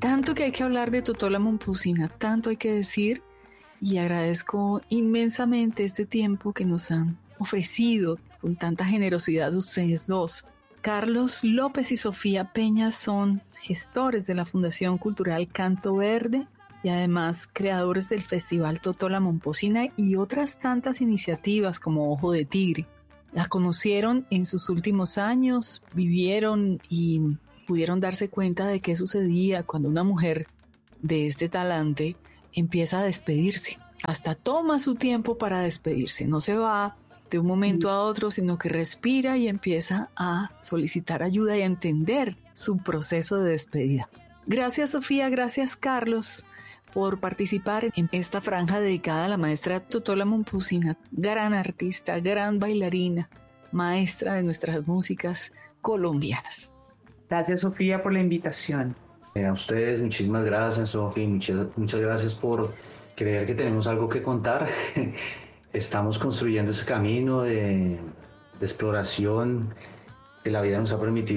tanto que hay que hablar de Totó la Momposina, tanto hay que decir, y agradezco inmensamente este tiempo que nos han ofrecido con tanta generosidad ustedes dos. Carlos López y Sofía Peña son gestores de la Fundación Cultural Canto Verde y además creadores del Festival Totó la Momposina y otras tantas iniciativas como Ojo de Tigre. Las conocieron en sus últimos años, vivieron y pudieron darse cuenta de qué sucedía cuando una mujer de este talante empieza a despedirse. Hasta toma su tiempo para despedirse, no se va de un momento a otro, sino que respira y empieza a solicitar ayuda y a entender su proceso de despedida. Gracias, Sofía, gracias, Carlos, por participar en esta franja dedicada a la maestra Totó la Momposina, gran artista, gran bailarina, maestra de nuestras músicas colombianas. Gracias, Sofía, por la invitación. A ustedes, muchísimas gracias, Sofía, muchas gracias por creer que tenemos algo que contar. Estamos construyendo ese camino de exploración que la vida nos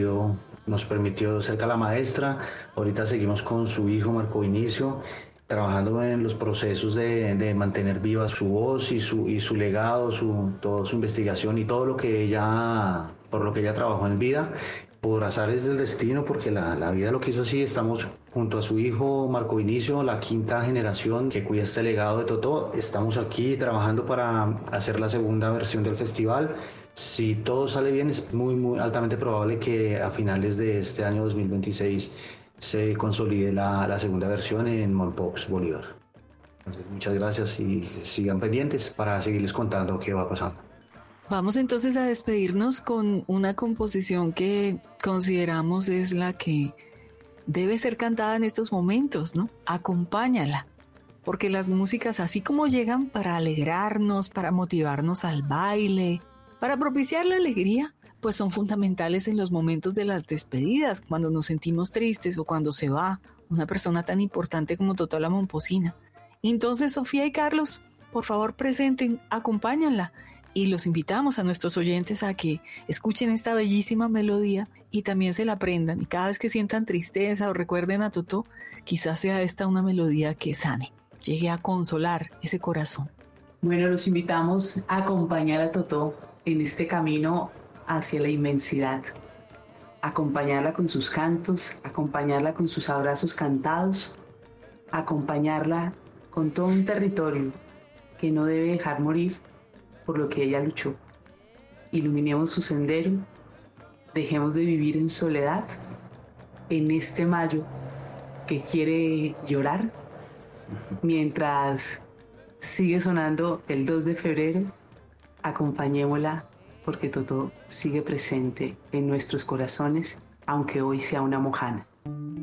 permitió cerca a la maestra. Ahorita seguimos con su hijo Marco Vinicio, trabajando en los procesos de mantener viva su voz y su legado, toda su investigación y todo por lo que ella trabajó en vida. Por azares del destino, porque la vida lo quiso así, estamos junto a su hijo Marco Vinicio, la quinta generación que cuida este legado de Totó. Estamos aquí trabajando para hacer la segunda versión del festival. Si todo sale bien, es muy altamente probable que a finales de este año 2026 se consolide la segunda versión en Molpox, Bolívar. Entonces, muchas gracias y sigan pendientes para seguirles contando qué va pasando. Vamos entonces a despedirnos con una composición que consideramos es la que debe ser cantada en estos momentos, ¿no? Acompáñala, porque las músicas, así como llegan para alegrarnos, para motivarnos al baile, para propiciar la alegría, pues son fundamentales en los momentos de las despedidas, cuando nos sentimos tristes o cuando se va una persona tan importante como Totó la Momposina. Entonces, Sofía y Carlos, por favor presenten, acompáñanla. Y los invitamos a nuestros oyentes a que escuchen esta bellísima melodía y también se la aprendan. Y cada vez que sientan tristeza o recuerden a Totó, quizás sea esta una melodía que sane, llegue a consolar ese corazón. Bueno, los invitamos a acompañar a Totó en este camino hacia la inmensidad. Acompañarla con sus cantos, acompañarla con sus abrazos cantados, acompañarla con todo un territorio que no debe dejar morir por lo que ella luchó. Iluminemos su sendero, dejemos de vivir en soledad en este mayo que quiere llorar, mientras sigue sonando el 2 de febrero, acompañémosla porque Totó sigue presente en nuestros corazones, aunque hoy sea una mojana.